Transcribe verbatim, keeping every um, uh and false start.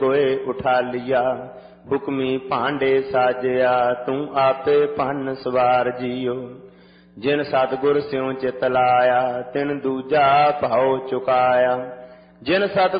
कोए उठा लिया, हुक्मी भांडे साजिया, तू आपे भन सवार जियो। जिन सतगुर स्यों चित लाया, तिन दूजा भाव चुकाया। जिन सत